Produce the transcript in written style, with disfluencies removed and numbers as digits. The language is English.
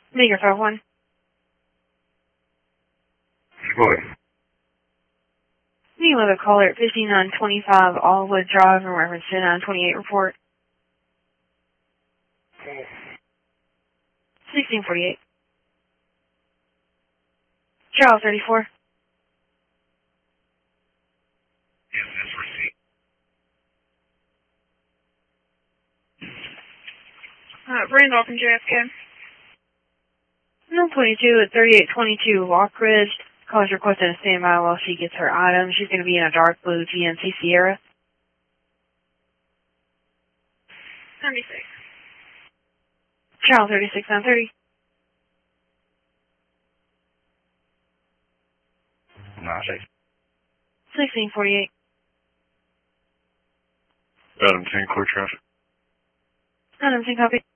Meager 5-1. Boy. You have a caller at 5925 Allwood Drive in reference to 928 report. 1648. Charles 34. Yes, that's receipt. Randolph and JFK. 922 at 3822 Walk Ridge. Caller's requesting a standby while she gets her item. She's going to be in a dark blue GMC Sierra. 76. Charles 36 930. Nice. 1648. Adam 10, clear traffic. Adam 10 copy.